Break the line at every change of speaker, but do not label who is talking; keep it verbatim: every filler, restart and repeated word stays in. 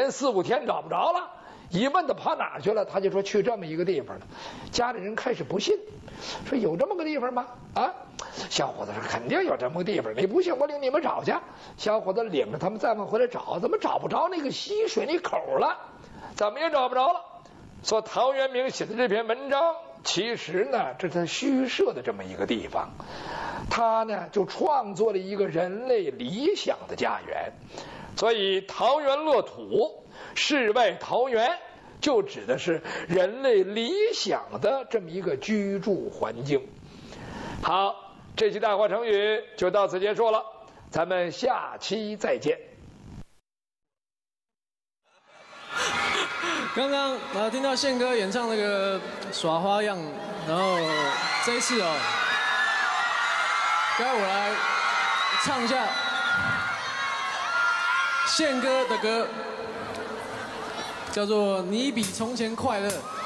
天四五天找不着了。一问他跑哪儿去了，他就说去这么一个地方了。家里人开始不信，说有这么个地方吗？啊，小伙子说肯定有这么个地方，你不信我领你们找去。小伙子领着他们再往回来找，怎么找不着那个溪水那口了？怎么也找不着了。说陶渊明写的这篇文章，其实呢这是他虚设的这么一个地方，他呢就创作了一个人类理想的家园。所以桃源乐土，世外桃源，就指的是人类理想的这么一个居住环境。好，这期大话成语就到此结束了，咱们下期再见。
刚刚啊听到宪哥演唱那个耍花样，然后这一次哦，该我来唱一下宪哥的歌，叫做《你比从前快乐》。